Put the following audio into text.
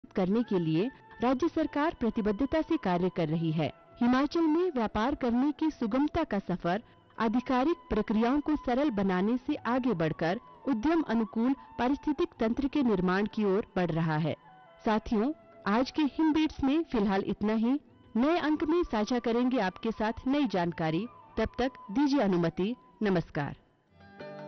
करने के लिए राज्य सरकार प्रतिबद्धता से कार्य कर रही है। हिमाचल में व्यापार करने की सुगमता का सफर आधिकारिक प्रक्रियाओं को सरल बनाने से आगे बढ़कर उद्यम अनुकूल पारिस्थितिक तंत्र के निर्माण की ओर बढ़ रहा है। साथियों, आज के हिम बीट्स में फिलहाल इतना ही। नए अंक में साझा करेंगे आपके साथ नई जानकारी। तब तक दीजिए अनुमति। नमस्कार।